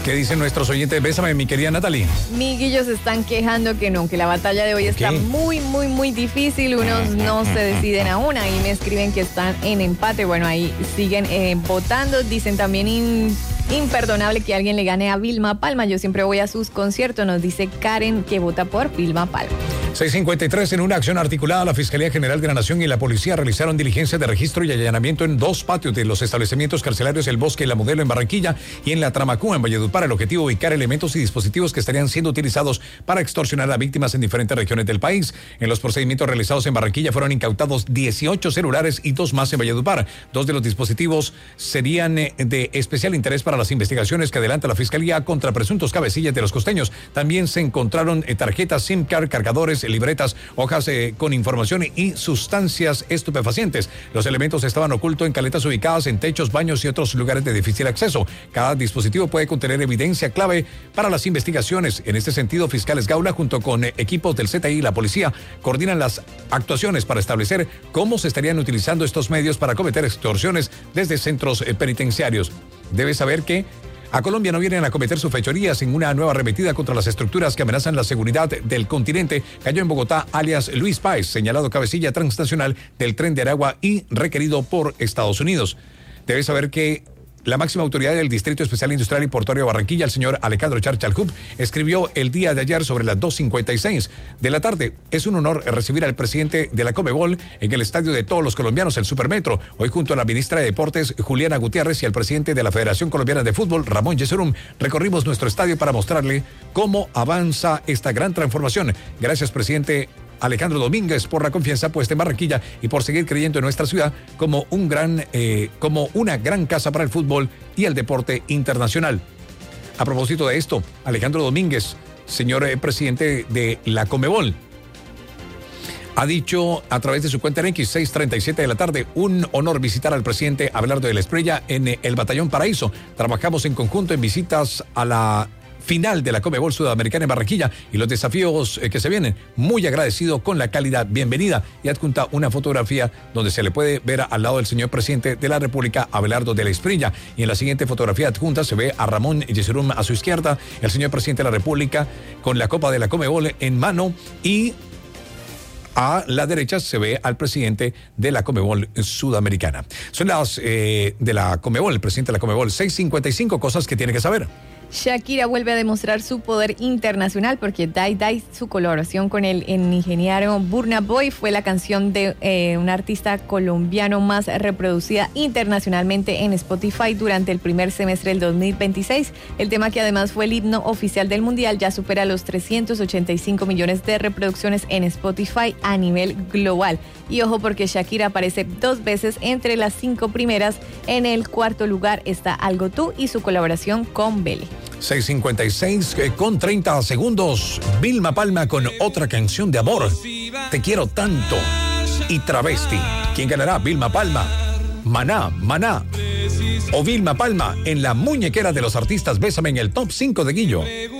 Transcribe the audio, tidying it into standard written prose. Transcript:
¿Qué dicen nuestros oyentes? Bésame, mi querida Natalie. Miguillos se están quejando que no, que la batalla de hoy está muy difícil. Unos no se deciden a una y me escriben que están en empate. Bueno, ahí siguen votando. Dicen también imperdonable que alguien le gane a Vilma Palma. Yo siempre voy a sus conciertos, nos dice Karen, que vota por Vilma Palma. 6:53, en una acción articulada, la Fiscalía General de la Nación y la Policía realizaron diligencias de registro y allanamiento en 2 patios de los establecimientos carcelarios El Bosque y La Modelo en Barranquilla y en La Tramacúa en Valledupar. El objetivo, ubicar elementos y dispositivos que estarían siendo utilizados para extorsionar a víctimas en diferentes regiones del país. En los procedimientos realizados en Barranquilla fueron incautados 18 celulares y 2 más en Valledupar. 2 de los dispositivos serían de especial interés para las investigaciones que adelanta la Fiscalía contra presuntos cabecillas de los costeños. También se encontraron tarjetas SIM card, cargadores, libretas, hojas con información y sustancias estupefacientes. Los elementos estaban ocultos en caletas ubicadas en techos, baños y otros lugares de difícil acceso. Cada dispositivo puede contener evidencia clave para las investigaciones. En este sentido, fiscales Gaula, junto con equipos del CTI y la policía, coordinan las actuaciones para establecer cómo se estarían utilizando estos medios para cometer extorsiones desde centros penitenciarios. Debe saber que a Colombia no vienen a cometer sus fechorías en una nueva arremetida contra las estructuras que amenazan la seguridad del continente. Cayó en Bogotá alias Luis Páez, señalado cabecilla transnacional del Tren de Aragua y requerido por Estados Unidos. Debe saber que la máxima autoridad del Distrito Especial Industrial y Portuario de Barranquilla, el señor Alejandro Charchalcup, escribió el día de ayer sobre las 2:56 de la tarde. Es un honor recibir al presidente de la Conmebol en el estadio de todos los colombianos, el Supermetro. Hoy, junto a la ministra de Deportes, Juliana Gutiérrez, y al presidente de la Federación Colombiana de Fútbol, Ramón Yesurum, recorrimos nuestro estadio para mostrarle cómo avanza esta gran transformación. Gracias, presidente Alejandro Domínguez, por la confianza puesta en Barranquilla y por seguir creyendo en nuestra ciudad como una gran casa para el fútbol y el deporte internacional. A propósito de esto, Alejandro Domínguez, señor presidente de la Conmebol, ha dicho a través de su cuenta en X, 6:37 de la tarde, un honor visitar al presidente Abelardo de la Espriella en el Batallón Paraíso. Trabajamos en conjunto en visitas a la final de la Conmebol Sudamericana en Barranquilla y los desafíos que se vienen. Muy agradecido con la calidad. Bienvenida. Y adjunta una fotografía donde se le puede ver al lado del señor presidente de la República, Abelardo de la Espriella. Y en la siguiente fotografía adjunta se ve a Ramón Yesurum a su izquierda, el señor presidente de la República con la Copa de la Conmebol en mano, y a la derecha se ve al presidente de la Conmebol Sudamericana. Son las de la Conmebol, el presidente de la Conmebol. 6:55, cosas que tiene que saber. Shakira vuelve a demostrar su poder internacional porque Die Die, su colaboración con el ingeniero Burna Boy, fue la canción de un artista colombiano más reproducida internacionalmente en Spotify durante el primer semestre del 2026. El tema, que además fue el himno oficial del mundial, ya supera los 385 millones de reproducciones en Spotify a nivel global. Y ojo, porque Shakira aparece 2 veces entre las 5 primeras. En el cuarto lugar está Algo Tú y su colaboración con Bele. 6:56 con 30 segundos. Vilma Palma con otra canción de amor. Te quiero tanto. Y Travesti. ¿Quién ganará? Vilma Palma, Maná o Vilma Palma en la muñequera de los artistas? Bésame en el top 5 de Guillo.